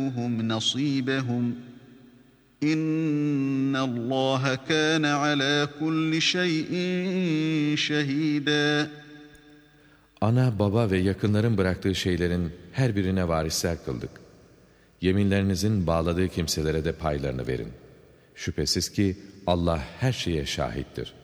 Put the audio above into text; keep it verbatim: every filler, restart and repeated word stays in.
نَصِيبَهُمْ اِنَّ اللّٰهَ كَانَ عَلَى كُلِّ شَيْءٍ شَهِيدًا. Ana, baba ve yakınların bıraktığı şeylerin her birine varisler kıldık. Yeminlerinizin bağladığı kimselere de paylarını verin. Şüphesiz ki Allah her şeye şahittir.